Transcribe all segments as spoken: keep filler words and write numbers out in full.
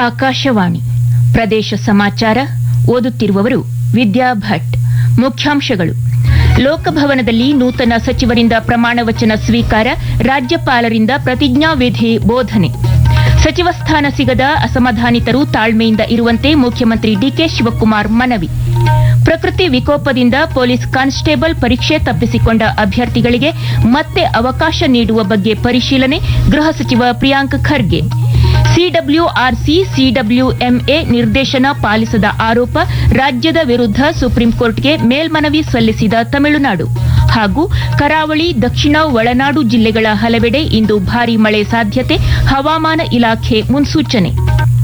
ಆಕಾಶವಾಣಿ ಪ್ರದೇಶ ಸಮಾಚಾರ ಓದುತ್ತಿರುವವರು ವಿದ್ಯಾ ಭಟ್. ಮುಖ್ಯಾಂಶಗಳು: ಲೋಕಭವನದಲ್ಲಿ ನೂತನ ಸಚಿವರಿಂದ ಪ್ರಮಾಣ ವಚನ ಸ್ವೀಕಾರ, ರಾಜ್ಯಪಾಲರಿಂದ ಪ್ರತಿಜ್ಞಾವಿಧಿ ಬೋಧನೆ. ಸಚಿವ ಸ್ಥಾನ ಸಿಗದ ಅಸಮಾಧಾನಿತರು ತಾಳ್ಮೆಯಿಂದ ಇರುವಂತೆ ಮುಖ್ಯಮಂತ್ರಿ ಡಿಕೆ ಶಿವಕುಮಾರ್ ಮನವಿ. ಪ್ರಕೃತಿ ವಿಕೋಪದಿಂದ ಪೊಲೀಸ್ ಕಾನ್ಸ್ಟೇಬಲ್ ಪರೀಕ್ಷೆ ತಪ್ಪಿಸಿಕೊಂಡ ಅಭ್ಯರ್ಥಿಗಳಿಗೆ ಮತ್ತೆ ಅವಕಾಶ ನೀಡುವ ಬಗ್ಗೆ ಪರಿಶೀಲನೆ, ಗೃಹ ಸಚಿವ ಪ್ರಿಯಾಂಕ್ ಖರ್ಗೆ. ಸಿಡಬ್ಲ್ಯೂಆರ್ಸಿ ಸಿಡಬ್ಲ್ಯೂಎಂಎ ನಿರ್ದೇಶನ ಪಾಲಿಸದ ಆರೋಪ, ರಾಜ್ಯದ ವಿರುದ್ಧ ಸುಪ್ರೀಂಕೋರ್ಟ್ಗೆ ಮೇಲ್ಮನವಿ ಸಲ್ಲಿಸಿದ ತಮಿಳುನಾಡು. ಹಾಗೂ ಕರಾವಳಿ, ದಕ್ಷಿಣ ಒಳನಾಡು ಜಿಲ್ಲೆಗಳ ಹಲವೆಡೆ ಇಂದು ಭಾರೀ ಮಳೆ ಸಾಧ್ಯತೆ, ಹವಾಮಾನ ಇಲಾಖೆ ಮುನ್ಸೂಚನೆ.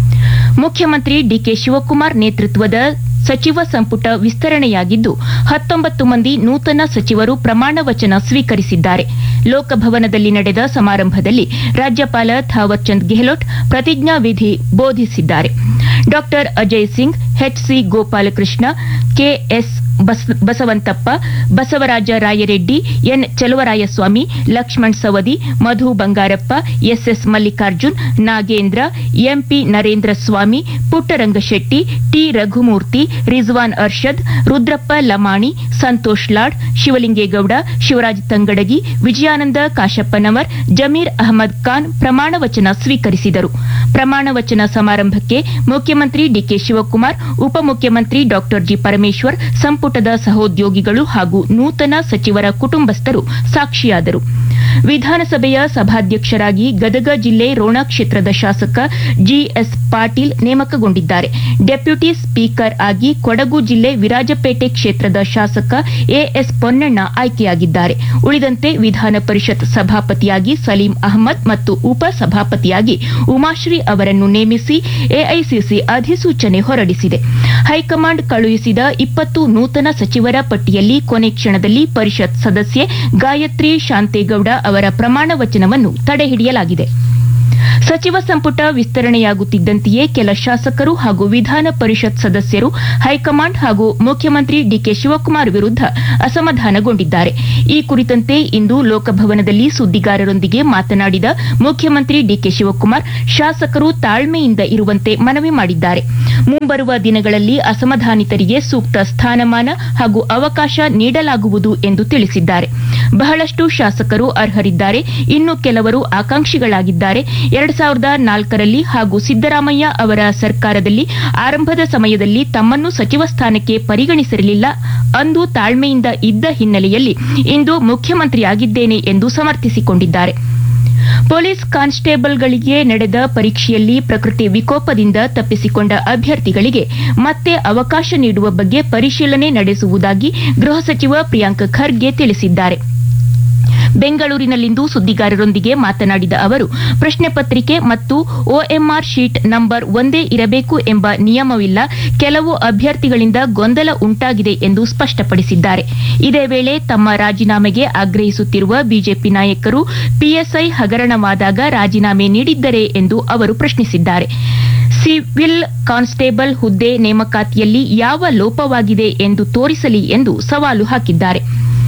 ಮುಖ್ಯಮಂತ್ರಿ ಡಿಕೆ ಶಿವಕುಮಾರ್ ನೇತೃತ್ವದ ಸಚಿವ ಸಂಪುಟ ವಿಸ್ತರಣೆಯಾಗಿದ್ದು, ಹತ್ತೊಂಬತ್ತು ಮಂದಿ ನೂತನ ಸಚಿವರು ಪ್ರಮಾಣ ವಚನ ಸ್ವೀಕರಿಸಿದ್ದಾರೆ. ಲೋಕಭವನದಲ್ಲಿ ನಡೆದ ಸಮಾರಂಭದಲ್ಲಿ ರಾಜ್ಯಪಾಲ ಥಾವರ್ ಚಂದ್ ಗೆಹ್ಲೋಟ್ ಪ್ರತಿಜ್ಞಾವಿಧಿ ಬೋಧಿಸಿದ್ದಾರೆ. ಡಾ Ajay Singh, H C Gopalakrishna, KS Basavanthappa, Basavaraj Rayareddy, N Chaluvarayaswamy, Lakshman Savadi, Madhu Bangarappa, S S Mallikarjun, Nagendra, MP Narendra Swamy, Puttarangashetty, T Raghumurthy, Rizwan Arshad, Rudrappa Lamani, Santosh Lad, Shivalingegowda, Shivraj Tangadagi, Vijayananda Kashappanavar, Zameer Ahmed Khan ಪ್ರಮಾಣ ವಚನ ಸ್ವೀಕರಿಸಿದರು. ಪ್ರಮಾಣ ವಚನ ಸಮಾರಂಭಕ್ಕೆ ಮುಖ್ಯಮಂತ್ರಿ ಡಿಕೆ ಶಿವಕುಮಾರ್, ಉಪಮುಖ್ಯಮಂತ್ರಿ ಡಾ ಜಿ ಪರಮೇಶ್ವರ್, ಸಂಪುಟದ ಸಹೋದ್ಯೋಗಿಗಳು ಹಾಗೂ ನೂತನ ಸಚಿವರ ಕುಟುಂಬಸ್ಥರು ಸಾಕ್ಷಿಯಾದರು. ವಿಧಾನಸಭೆಯ ಸಭಾಧ್ಯಕ್ಷರಾಗಿ ಗದಗ ಜಿಲ್ಲೆ ರೋಣ ಕ್ಷೇತ್ರದ ಶಾಸಕ ಜಿಎಸ್ ಪಾಟೀಲ್ ನೇಮಕಗೊಂಡಿದ್ದಾರೆ. ಡೆಪ್ಯೂಟಿ ಸ್ಪೀಕರ್ ಆಗಿ ಕೊಡಗು ಜಿಲ್ಲೆ ವಿರಾಜಪೇಟೆ ಕ್ಷೇತ್ರದ ಶಾಸಕ ಎಎಸ್ ಪೊನ್ನಣ್ಣ ಆಯ್ಕೆಯಾಗಿದ್ದಾರೆ. ಉಳಿದಂತೆ ವಿಧಾನ ಪರಿಷತ್ ಸಭಾಪತಿಯಾಗಿ ಸಲೀಂ ಅಹಮದ್ ಮತ್ತು ಉಪ ಸಭಾಪತಿಯಾಗಿ ಉಮಾಶ್ರೀ ಅವರನ್ನು ನೇಮಿಸಿ ಎಐಸಿಸಿ ಅಧಿಸೂಚನೆ ಹೊರಡಿಸಿದೆ. ಹೈಕಮಾಂಡ್ ಕಳುಹಿಸಿದ ಇಪ್ಪತ್ತು ನೂತನ ಸಚಿವರ ಪಟ್ಟಿಯಲ್ಲಿ ಕೊನೆ ಕ್ಷಣದಲ್ಲಿ ಪರಿಷತ್ ಸದಸ್ಯೆ ಗಾಯತ್ರಿ ಶಾಂತೇಗೌಡ ಅವರ ಪ್ರಮಾಣ ವಚನವನ್ನು ತಡೆಹಿಡಿಯಲಾಗಿದೆ. ಸಚಿವ ಸಂಪುಟ ವಿಸ್ತರಣೆಯಾಗುತ್ತಿದ್ದಂತೆಯೇ ಕೆಲ ಶಾಸಕರು ಹಾಗೂ ವಿಧಾನ ಪರಿಷತ್ ಸದಸ್ಯರು ಹೈಕಮಾಂಡ್ ಹಾಗೂ ಮುಖ್ಯಮಂತ್ರಿ ಡಿಕೆ ಶಿವಕುಮಾರ್ ವಿರುದ್ಧ ಅಸಮಾಧಾನಗೊಂಡಿದ್ದಾರೆ. ಈ ಕುರಿತಂತೆ ಇಂದು ಲೋಕಭವನದಲ್ಲಿ ಸುದ್ದಿಗಾರರೊಂದಿಗೆ ಮಾತನಾಡಿದ ಮುಖ್ಯಮಂತ್ರಿ ಡಿಕೆ ಶಿವಕುಮಾರ್, ಶಾಸಕರು ತಾಳ್ಮೆಯಿಂದ ಇರುವಂತೆ ಮನವಿ ಮಾಡಿದ್ದಾರೆ. ಮುಂಬರುವ ದಿನಗಳಲ್ಲಿ ಅಸಮಾಧಾನಿತರಿಗೆ ಸೂಕ್ತ ಸ್ಥಾನಮಾನ ಹಾಗೂ ಅವಕಾಶ ನೀಡಲಾಗುವುದು ಎಂದು ತಿಳಿಸಿದ್ದಾರೆ. ಬಹಳಷ್ಟು ಶಾಸಕರು ಅರ್ಹರಿದ್ದಾರೆ, ಇನ್ನು ಕೆಲವರು ಆಕಾಂಕ್ಷಿಗಳಾಗಿದ್ದಾರೆ. ಎರಡ್ ಸಾವಿರದ ನಾಲ್ಕರಲ್ಲಿ ಹಾಗೂ ಸಿದ್ದರಾಮಯ್ಯ ಅವರ ಸರ್ಕಾರದಲ್ಲಿ ಆರಂಭದ ಸಮಯದಲ್ಲಿ ತಮ್ಮನ್ನು ಸಚಿವ ಸ್ಥಾನಕ್ಕೆ ಪರಿಗಣಿಸಿರಲಿಲ್ಲ. ಅಂದು ತಾಳ್ಮೆಯಿಂದ ಇದ್ದ ಹಿನ್ನೆಲೆಯಲ್ಲಿ ಇಂದು ಮುಖ್ಯಮಂತ್ರಿಯಾಗಿದ್ದೇನೆ ಎಂದು ಸಮರ್ಥಿಸಿಕೊಂಡಿದ್ದಾರೆ. ಪೊಲೀಸ್ ಕಾನ್ಸ್ಟೇಬಲ್ಗಳಿಗೆ ನಡೆದ ಪರೀಕ್ಷೆಯಲ್ಲಿ ಪ್ರಕೃತಿ ವಿಕೋಪದಿಂದ ತಪ್ಪಿಸಿಕೊಂಡ ಅಭ್ಯರ್ಥಿಗಳಿಗೆ ಮತ್ತೆ ಅವಕಾಶ ನೀಡುವ ಬಗ್ಗೆ ಪರಿಶೀಲನೆ ನಡೆಸುವುದಾಗಿ ಗೃಹ ಸಚಿವ ಪ್ರಿಯಾಂಕ್ ಖರ್ಗೆ ತಿಳಿಸಿದ್ದಾರೆ. ಬೆಂಗಳೂರಿನಲ್ಲಿಂದು ಸುದ್ದಿಗಾರರೊಂದಿಗೆ ಮಾತನಾಡಿದ ಅವರು, ಪ್ರಶ್ನೆ ಪತ್ರಿಕೆ ಮತ್ತು ಒಎಂಆರ್ ಶೀಟ್ ನಂಬರ್ ಒಂದೇ ಇರಬೇಕು ಎಂಬ ನಿಯಮವಿಲ್ಲ. ಕೆಲವು ಅಭ್ಯರ್ಥಿಗಳಿಂದ ಗೊಂದಲ ಉಂಟಾಗಿದೆ ಎಂದು ಸ್ಪಷ್ಟಪಡಿಸಿದ್ದಾರೆ. ಇದೇ ವೇಳೆ ತಮ್ಮ ರಾಜೀನಾಮೆಗೆ ಆಗ್ರಹಿಸುತ್ತಿರುವ ಬಿಜೆಪಿ ನಾಯಕರು ಪಿಎಸ್ಐ ಹಗರಣವಾದಾಗ ರಾಜೀನಾಮೆ ನೀಡಿದ್ದರೇ ಎಂದು ಅವರು ಪ್ರಶ್ನಿಸಿದ್ದಾರೆ. ಸಿವಿಲ್ ಕಾನ್ಸ್ಟೇಬಲ್ ಹುದ್ದೆ ನೇಮಕಾತಿಯಲ್ಲಿ ಯಾವ ಲೋಪವಾಗಿದೆ ಎಂದು ತೋರಿಸಲಿ ಎಂದು ಸವಾಲು ಹಾಕಿದ್ದಾರೆ.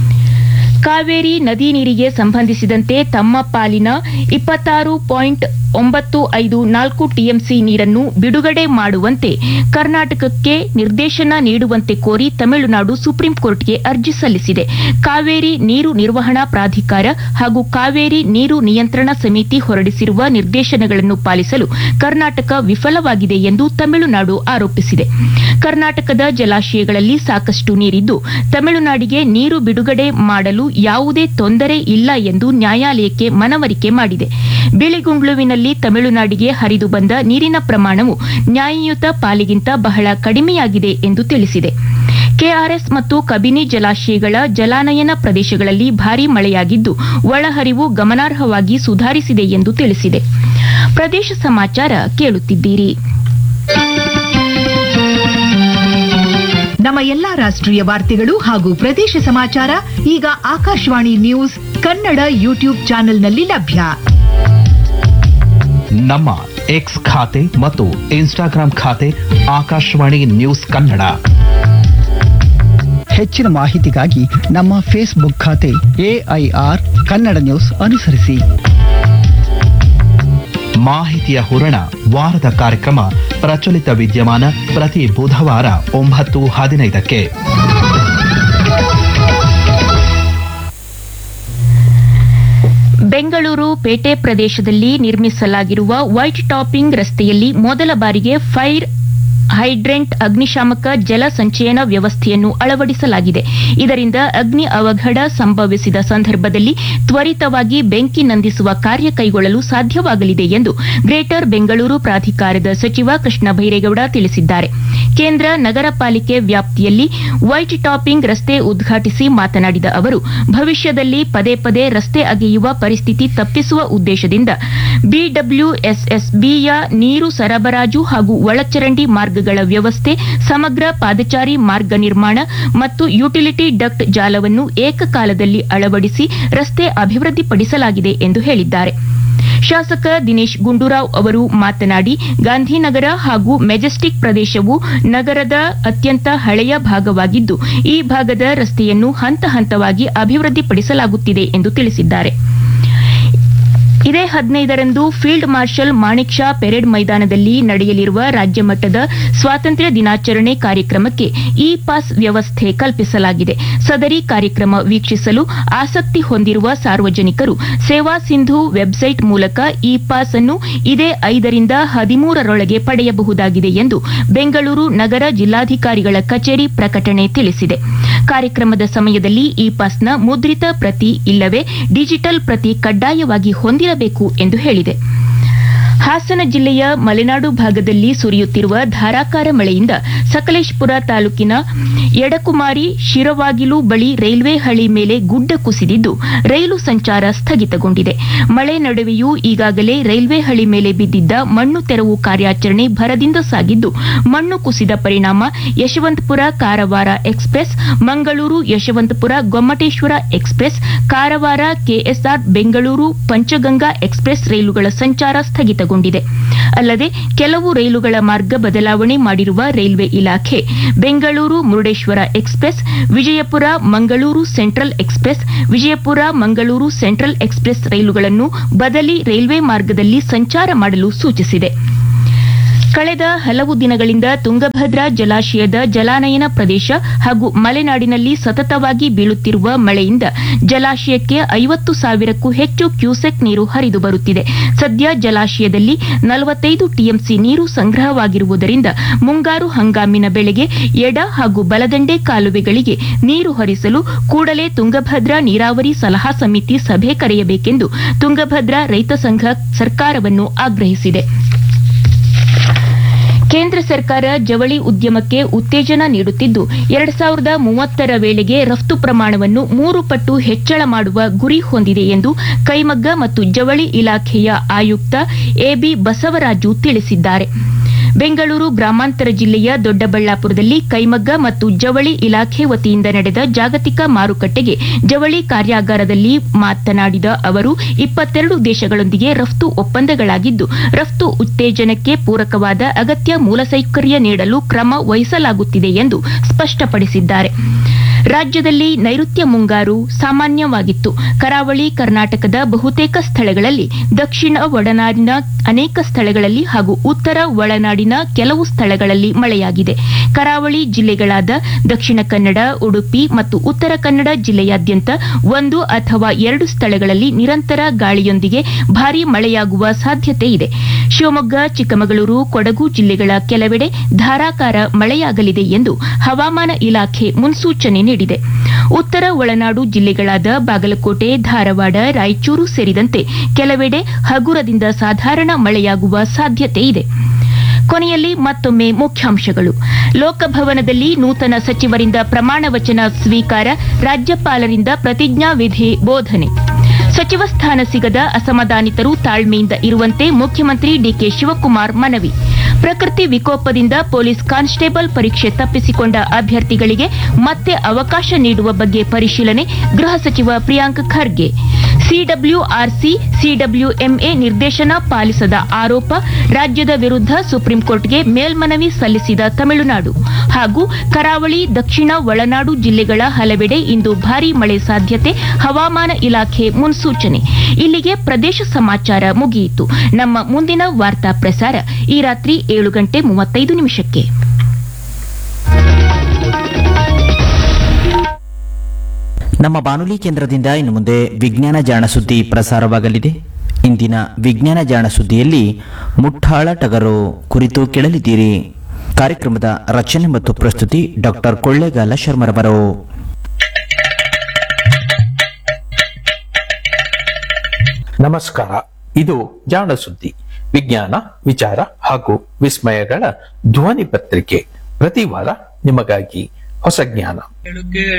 ಕಾವೇರಿ ನದಿ ನೀರಿಗೆ ಸಂಬಂಧಿಸಿದಂತೆ ತಮ್ಮ ಪಾಲಿನ ಇಪ್ಪತ್ತಾರು ಪಾಯಿಂಟ್ ಒಂಬತ್ತು ಐದು ನಾಲ್ಕು ಟಿಎಂಸಿ ನೀರನ್ನು ಬಿಡುಗಡೆ ಮಾಡುವಂತೆ ಕರ್ನಾಟಕಕ್ಕೆ ನಿರ್ದೇಶನ ನೀಡುವಂತೆ ಕೋರಿ ತಮಿಳುನಾಡು ಸುಪ್ರೀಂಕೋರ್ಟ್ಗೆ ಅರ್ಜಿ ಸಲ್ಲಿಸಿದೆ. ಕಾವೇರಿ ನೀರು ನಿರ್ವಹಣಾ ಪ್ರಾಧಿಕಾರ ಹಾಗೂ ಕಾವೇರಿ ನೀರು ನಿಯಂತ್ರಣ ಸಮಿತಿ ಹೊರಡಿಸಿರುವ ನಿರ್ದೇಶನಗಳನ್ನು ಪಾಲಿಸಲು ಕರ್ನಾಟಕ ವಿಫಲವಾಗಿದೆ ಎಂದು ತಮಿಳುನಾಡು ಆರೋಪಿಸಿದೆ. ಕರ್ನಾಟಕದ ಜಲಾಶಯಗಳಲ್ಲಿ ಸಾಕಷ್ಟು ನೀರಿದ್ದು, ತಮಿಳುನಾಡಿಗೆ ನೀರು ಬಿಡುಗಡೆ ಮಾಡಲು ಯಾವುದೇ ತೊಂದರೆ ಇಲ್ಲ ಎಂದು ನ್ಯಾಯಾಲಯಕ್ಕೆ ಮನವರಿಕೆ ಮಾಡಿದೆ. ಬಿಳಿಗುಂಡ್ಲುವಿನಲ್ಲಿ ತಮಿಳುನಾಡಿಗೆ ಹರಿದು ಬಂದ ನೀರಿನ ಪ್ರಮಾಣವು ನ್ಯಾಯಯುತ ಪಾಲಿಗಿಂತ ಬಹಳ ಕಡಿಮೆಯಾಗಿದೆ ಎಂದು ತಿಳಿಸಿದೆ. ಕೆಆರ್ಎಸ್ ಮತ್ತು ಕಬಿನಿ ಜಲಾಶಯಗಳ ಜಲಾನಯನ ಪ್ರದೇಶಗಳಲ್ಲಿ ಭಾರೀ ಮಳೆಯಾಗಿದ್ದು, ಒಳಹರಿವು ಗಮನಾರ್ಹವಾಗಿ ಸುಧಾರಿಸಿದೆ ಎಂದು ತಿಳಿಸಿದೆ. ಪ್ರದೇಶ ಸಮಾಚಾರ ಕೇಳುತ್ತಿದ್ದೀರಿ. ನಮ್ಮ ಎಲ್ಲಾ ರಾಷ್ಟ್ರೀಯ ವಾರ್ತೆಗಳು ಹಾಗೂ ಪ್ರದೇಶ ಸಮಾಚಾರ ಈಗ ಆಕಾಶವಾಣಿ ನ್ಯೂಸ್ ಕನ್ನಡ ಯೂಟ್ಯೂಬ್ ಚಾನೆಲ್ನಲ್ಲಿ ಲಭ್ಯ. ನಮ್ಮ ಎಕ್ಸ್ ಖಾತೆ ಮತ್ತು ಇನ್ಸ್ಟಾಗ್ರಾಂ ಖಾತೆ ಆಕಾಶವಾಣಿ ನ್ಯೂಸ್ ಕನ್ನಡ. ಹೆಚ್ಚಿನ ಮಾಹಿತಿಗಾಗಿ ನಮ್ಮ ಫೇಸ್ಬುಕ್ ಖಾತೆ ಎಐಆರ್ ಕನ್ನಡ ನ್ಯೂಸ್ ಅನುಸರಿಸಿ. ಮಾಹಿತಿಯ ಹೂರಣ ವಾರದ ಕಾರ್ಯಕ್ರಮ ಪ್ರಚಲಿತ ವಿದ್ಯಮಾನ ಪ್ರತಿ ಬುಧವಾರ ಒಂಬತ್ತು ಹದಿನೈದಕ್ಕೆ. ಬೆಂಗಳೂರು ಪೇಟೆ ಪ್ರದೇಶದಲ್ಲಿ ನಿರ್ಮಿಸಲಾಗಿರುವ ವೈಟ್ ಟಾಪಿಂಗ್ ರಸ್ತೆಯಲ್ಲಿ ಮೊದಲ ಬಾರಿಗೆ ಫೈರ್ ಹೈಡ್ರೆಂಟ್ ಅಗ್ನಿಶಾಮಕ ಜಲ ಸಂಚಯನ ವ್ಯವಸ್ಥೆಯನ್ನು ಅಳವಡಿಸಲಾಗಿದೆ. ಇದರಿಂದ ಅಗ್ನಿ ಅವಘಡ ಸಂಭವಿಸಿದ ಸಂದರ್ಭದಲ್ಲಿ ತ್ವರಿತವಾಗಿ ಬೆಂಕಿ ನಂದಿಸುವ ಕಾರ್ಯ ಕೈಗೊಳ್ಳಲು ಸಾಧ್ಯವಾಗಲಿದೆ ಎಂದು ಗ್ರೇಟರ್ ಬೆಂಗಳೂರು ಪ್ರಾಧಿಕಾರದ ಸಚಿವ ಕೃಷ್ಣ ಬೈರೇಗೌಡ ತಿಳಿಸಿದ್ದಾರೆ. ಕೇಂದ್ರ ನಗರ ಪಾಲಿಕೆ ವ್ಯಾಪ್ತಿಯಲ್ಲಿ ವೈಟ್ ಟಾಪಿಂಗ್ ರಸ್ತೆ ಉದ್ಘಾಟಿಸಿ ಮಾತನಾಡಿದ ಅವರು, ಭವಿಷ್ಯದಲ್ಲಿ ಪದೇ ಪದೇ ರಸ್ತೆ ಅಗೆಯುವ ಪರಿಸ್ಥಿತಿ ತಪ್ಪಿಸುವ ಉದ್ದೇಶದಿಂದ ಬಿಡಬ್ಲ್ಯೂಎಸ್ಎಸ್ಬಿಯ ನೀರು ಸರಬರಾಜು ಹಾಗೂ ಒಳಚರಂಡಿ ಮಾರ್ಗಗಳ ವ್ಯವಸ್ಥೆ, ಸಮಗ್ರ ಪಾದಚಾರಿ ಮಾರ್ಗ ನಿರ್ಮಾಣ ಮತ್ತು ಯುಟಿಲಿಟಿ ಡಕ್ಟ್ ಜಾಲವನ್ನು ಏಕಕಾಲದಲ್ಲಿ ಅಳವಡಿಸಿ ರಸ್ತೆ ಅಭಿವೃದ್ಧಿಪಡಿಸಲಾಗಿದೆ ಎಂದು ಹೇಳಿದ್ದಾರೆ. ಶಾಸಕ ದಿನೇಶ್ ಗುಂಡೂರಾವ್ ಅವರು ಮಾತನಾಡಿ, ಗಾಂಧಿನಗರ ಹಾಗೂ ಮೆಜೆಸ್ಟಿಕ್ ಪ್ರದೇಶವು ನಗರದ ಅತ್ಯಂತ ಹಳೆಯ ಭಾಗವಾಗಿದ್ದು, ಈ ಭಾಗದ ರಸ್ತೆಯನ್ನು ಹಂತ ಹಂತವಾಗಿ ಅಭಿವೃದ್ಧಿಪಡಿಸಲಾಗುತ್ತಿದೆ ಎಂದು ತಿಳಿಸಿದ್ದಾರೆ. ಇದೇ ಹದಿನೈದರಂದು field marshal Manik Shah parade ಮೈದಾನದಲ್ಲಿ ನಡೆಯಲಿರುವ ರಾಜ್ಯ ಮಟ್ಟದ ಸ್ವಾತಂತ್ರ್ಯ ದಿನಾಚರಣೆ ಕಾರ್ಯಕ್ರಮಕ್ಕೆ ಇ ಪಾಸ್ ವ್ಯವಸ್ಥೆ ಕಲ್ಪಿಸಲಾಗಿದೆ. ಸದರಿ ಕಾರ್ಯಕ್ರಮ ವೀಕ್ಷಿಸಲು ಆಸಕ್ತಿ ಹೊಂದಿರುವ ಸಾರ್ವಜನಿಕರು ಸೇವಾ ಸಿಂಧು ವೆಬ್ಸೈಟ್ ಮೂಲಕ ಇ ಪಾಸ್ ಅನ್ನು ಇದೇ ಐದರಿಂದ ಹದಿಮೂರರೊಳಗೆ ಪಡೆಯಬಹುದಾಗಿದೆ ಎಂದು ಬೆಂಗಳೂರು ನಗರ ಜಿಲ್ಲಾಧಿಕಾರಿಗಳ ಕಚೇರಿ ಪ್ರಕಟಣೆ ತಿಳಿಸಿದೆ. ಕಾರ್ಯಕ್ರಮದ ಸಮಯದಲ್ಲಿ ಇ ಪಾಸ್ನ ಮುದ್ರಿತ ಪ್ರತಿ ಇಲ್ಲವೇ ಡಿಜಿಟಲ್ ಪ್ರತಿ ಕಡ್ಡಾಯವಾಗಿ ಹೊಂದಿರಬೇಕು ಎಂದು ಹೇಳಿದೆ. ಹಾಸನ ಜಿಲ್ಲೆಯ ಮಲೆನಾಡು ಭಾಗದಲ್ಲಿ ಸುರಿಯುತ್ತಿರುವ ಧಾರಾಕಾರ ಮಳೆಯಿಂದ ಸಕಲೇಶಪುರ ತಾಲೂಕಿನ ಎಡಕುಮಾರಿ ಶಿರವಾಗಿಲು ಬಳಿ ರೈಲ್ವೆ ಹಳಿ ಮೇಲೆ ಗುಡ್ಡ ಕುಸಿದಿದ್ದು ರೈಲು ಸಂಚಾರ ಸ್ಥಗಿತಗೊಂಡಿದೆ. ಮಳೆ ನಡುವೆಯೂ ಈಗಾಗಲೇ ರೈಲ್ವೆ ಹಳಿ ಮೇಲೆ ಬಿದ್ದಿದ್ದ ಮಣ್ಣು ತೆರವು ಕಾರ್ಯಾಚರಣೆ ಭರದಿಂದ ಸಾಗಿದ್ದು, ಮಣ್ಣು ಕುಸಿದ ಪರಿಣಾಮ Yeshwanthpur Karwar express, Mangaluru Yeshwanthpur Gommateshwara express, Karwar KSR Bengaluru Panchganga express ರೈಲುಗಳ ಸಂಚಾರ ಸ್ಥಗಿತಗೊಂಡಿದೆ. ಅಲ್ಲದೆ ಕೆಲವು ರೈಲುಗಳ ಮಾರ್ಗ ಬದಲಾವಣೆ ಮಾಡಿರುವ ರೈಲ್ವೆ ಇಲಾಖೆ Bengaluru Murudeshwar express, Vijayapura Mangaluru central express, Vijayapura Mangaluru central express ರೈಲುಗಳನ್ನು ಬದಲಿ ರೈಲ್ವೆ ಮಾರ್ಗದಲ್ಲಿ ಸಂಚಾರ ಮಾಡಲು ಸೂಚಿಸಿದೆ. ಕಳೆದ ಹಲವು ದಿನಗಳಿಂದ ತುಂಗಭದ್ರಾ ಜಲಾಶಯದ ಜಲಾನಯನ ಪ್ರದೇಶ ಹಾಗೂ ಮಲೆನಾಡಿನಲ್ಲಿ ಸತತವಾಗಿ ಬೀಳುತ್ತಿರುವ ಮಳೆಯಿಂದ ಜಲಾಶಯಕ್ಕೆ ಐವತ್ತು ಸಾವಿರಕ್ಕೂ ಹೆಚ್ಚು ಕ್ಯೂಸೆಕ್ ನೀರು ಹರಿದು ಬರುತ್ತಿದೆ. ಸದ್ಯ ಜಲಾಶಯದಲ್ಲಿ ನಲವತ್ತೈದು ಟಿಎಂಸಿ ನೀರು ಸಂಗ್ರಹವಾಗಿರುವುದರಿಂದ ಮುಂಗಾರು ಹಂಗಾಮಿನ ಬೆಳೆಗೆ ಎಡ ಹಾಗೂ ಬಲದಂಡೆ ಕಾಲುವೆಗಳಿಗೆ ನೀರು ಹರಿಸಲು ಕೂಡಲೇ ತುಂಗಭದ್ರಾ ನೀರಾವರಿ ಸಲಹಾ ಸಮಿತಿ ಸಭೆ ಕರೆಯಬೇಕೆಂದು ತುಂಗಭದ್ರಾ ರೈತ ಸಂಘ ಸರ್ಕಾರವನ್ನು ಆಗ್ರಹಿಸಿದೆ. ಕೇಂದ್ರ ಸರ್ಕಾರ ಜವಳಿ ಉದ್ಯಮಕ್ಕೆ ಉತ್ತೇಜನ ನೀಡುತ್ತಿದ್ದು, ಎರಡು ಸಾವಿರದ ಮೂವತ್ತರ ವೇಳೆಗೆ ರಫ್ತು ಪ್ರಮಾಣವನ್ನು ಮೂರು ಪಟ್ಟು ಹೆಚ್ಚಳ ಮಾಡುವ ಗುರಿ ಹೊಂದಿದೆ ಎಂದು ಕೈಮಗ್ಗ ಮತ್ತು ಜವಳಿ ಇಲಾಖೆಯ ಆಯುಕ್ತ ಎಬಿ ಬಸವರಾಜು ತಿಳಿಸಿದ್ದಾರೆ. ಬೆಂಗಳೂರು ಗ್ರಾಮಾಂತರ ಜಿಲ್ಲೆಯ ದೊಡ್ಡಬಳ್ಳಾಪುರದಲ್ಲಿ ಕೈಮಗ್ಗ ಮತ್ತು ಜವಳಿ ಇಲಾಖೆ ವತಿಯಿಂದ ನಡೆದ ಜಾಗತಿಕ ಮಾರುಕಟ್ಟೆಗೆ ಜವಳಿ ಕಾರ್ಯಾಗಾರದಲ್ಲಿ ಮಾತನಾಡಿದ ಅವರು, ಇಪ್ಪತ್ತೆರಡು ದೇಶಗಳೊಂದಿಗೆ ರಫ್ತು ಒಪ್ಪಂದಗಳಾಗಿದ್ದು, ರಫ್ತು ಉತ್ತೇಜನಕ್ಕೆ ಪೂರಕವಾದ ಅಗತ್ಯ ಮೂಲಸೌಕರ್ಯ ನೀಡಲು ಕ್ರಮ ವಹಿಸಲಾಗುತ್ತಿದೆ ಎಂದು ಸ್ಪಷ್ಟಪಡಿಸಿದ್ದಾರೆ. ರಾಜ್ಯದಲ್ಲಿ ನೈಋತ್ಯ ಮುಂಗಾರು ಸಾಮಾನ್ಯವಾಗಿತ್ತು. ಕರಾವಳಿ ಕರ್ನಾಟಕದ ಬಹುತೇಕ ಸ್ಥಳಗಳಲ್ಲಿ, ದಕ್ಷಿಣ ಒಳನಾಡಿನ ಅನೇಕ ಸ್ಥಳಗಳಲ್ಲಿ ಹಾಗೂ ಉತ್ತರ ಒಳನಾಡಿನ ಕೆಲವು ಸ್ಥಳಗಳಲ್ಲಿ ಮಳೆಯಾಗಿದೆ. ಕರಾವಳಿ ಜಿಲ್ಲೆಗಳಾದ ದಕ್ಷಿಣ ಕನ್ನಡ, ಉಡುಪಿ ಮತ್ತು ಉತ್ತರ ಕನ್ನಡ ಜಿಲ್ಲೆಯಾದ್ಯಂತ ಒಂದು ಅಥವಾ ಎರಡು ಸ್ಥಳಗಳಲ್ಲಿ ನಿರಂತರ ಗಾಳಿಯೊಂದಿಗೆ ಭಾರೀ ಮಳೆಯಾಗುವ ಸಾಧ್ಯತೆ ಇದೆ. ಶಿವಮೊಗ್ಗ, ಚಿಕ್ಕಮಗಳೂರು, ಕೊಡಗು ಜಿಲ್ಲೆಗಳ ಕೆಲವೆಡೆ ಧಾರಾಕಾರ ಮಳೆಯಾಗಲಿದೆ ಎಂದು ಹವಾಮಾನ ಇಲಾಖೆ ಮುನ್ಸೂಚನೆ ನೀಡಿದೆ. ಉತ್ತರ ಒಳನಾಡು ಜಿಲ್ಲೆಗಳಾದ ಬಾಗಲಕೋಟೆ, ಧಾರವಾಡ, ರಾಯಚೂರು ಸೇರಿದಂತೆ ಕೆಲವೆಡೆ ಹಗುರದಿಂದ ಸಾಧಾರಣ ಮಳೆಯಾಗುವ ಸಾಧ್ಯತೆ ಇದೆ. ಕೊನೆಯಲ್ಲಿ ಮತ್ತೊಮ್ಮೆ ಮುಖ್ಯಾಂಶಗಳು. ಲೋಕಭವನದಲ್ಲಿ ನೂತನ ಸಚಿವರಿಂದ ಪ್ರಮಾಣ ವಚನ ಸ್ವೀಕಾರ, ರಾಜ್ಯಪಾಲರಿಂದ ಪ್ರತಿಜ್ಞಾವಿಧಿ ಬೋಧನೆ. ಸಚಿವ ಸ್ಥಾನ ಸಿಗದ ಅಸಮಾಧಾನಿತರು ತಾಳ್ಮೆಯಿಂದ ಇರುವಂತೆ ಮುಖ್ಯಮಂತ್ರಿ ಡಿಕೆ ಶಿವಕುಮಾರ್ ಮನವಿ. ಪ್ರಕೃತಿ ವಿಕೋಪದಿಂದ ಪೊಲೀಸ್ ಕಾನ್ಸ್ಟೇಬಲ್ ಪರೀಕ್ಷೆ ತಪ್ಪಿಸಿಕೊಂಡ ಅಭ್ಯರ್ಥಿಗಳಿಗೆ ಮತ್ತೆ ಅವಕಾಶ ನೀಡುವ ಬಗ್ಗೆ ಪರಿಶೀಲನೆ, ಗೃಹ ಸಚಿವ ಪ್ರಿಯಾಂಕ್ ಖರ್ಗೆ. ಸಿಡಬ್ಲ್ಯೂಆರ್ಸಿ ಸಿಡಬ್ಲ್ಯೂಎಂಎ ನಿರ್ದೇಶನ ಪಾಲಿಸದ ಆರೋಪ ರಾಜ್ಯದ ವಿರುದ್ಧ ಸುಪ್ರೀಂಕೋರ್ಟ್ಗೆ ಮೇಲ್ಮನವಿ ಸಲ್ಲಿಸಿದ ತಮಿಳುನಾಡು ಹಾಗೂ ಕರಾವಳಿ ದಕ್ಷಿಣ ಒಳನಾಡು ಜಿಲ್ಲೆಗಳ ಹಲವೆಡೆ ಇಂದು ಭಾರೀ ಮಳೆ ಸಾಧ್ಯತೆ ಹವಾಮಾನ ಇಲಾಖೆ ಮುನ್ಸೂಚನೆ. ಇಲ್ಲಿಗೆ ಪ್ರದೇಶ ಸಮಾಚಾರ ಮುಗಿಯಿತು. ನಮ್ಮ ಮುಂದಿನ ವಾರ್ತಾ ಪ್ರಸಾರ ಈ ರಾತ್ರಿ ಏಳು ಗಂಟೆ ಮೂವತ್ತೈದು ನಿಮಿಷಕ್ಕೆ. ನಮ್ಮ ಬಾನುಲಿ ಕೇಂದ್ರದಿಂದ ಇನ್ನು ಮುಂದೆ ವಿಜ್ಞಾನ ಜಾಣ ಸುದ್ದಿ ಪ್ರಸಾರವಾಗಲಿದೆ. ಇಂದಿನ ವಿಜ್ಞಾನ ಜಾಣ ಸುದ್ದಿಯಲ್ಲಿ ಮುಟ್ಟಾಳ ಟಗರು ಕುರಿತು ಕೇಳಲಿದ್ದೀರಿ. ಕಾರ್ಯಕ್ರಮದ ರಚನೆ ಮತ್ತು ಪ್ರಸ್ತುತಿ ಡಾಕ್ಟರ್ ಕೊಳ್ಳೇಗಾಲ ಶರ್ಮರವರು. ನಮಸ್ಕಾರ. ಇದು ಜಾಣ ಸುದ್ದಿ, ವಿಜ್ಞಾನ ವಿಚಾರ ಹಾಗೂ ವಿಸ್ಮಯಗಳ ಧ್ವನಿ ಪತ್ರಿಕೆ. ಪ್ರತಿ ವಾರ ನಿಮಗಾಗಿ ಹೊಸ ಜ್ಞಾನ.